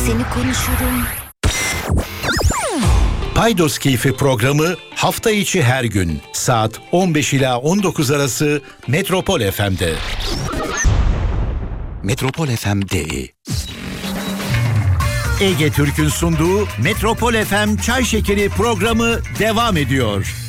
Seni konuşurum. Paydos Keyfi programı hafta içi her gün saat 15 ila 19 arası Metropol FM'de. Metropol FM'de. Ege Türk'ün sunduğu Metropol FM Çay Şekeri programı devam ediyor.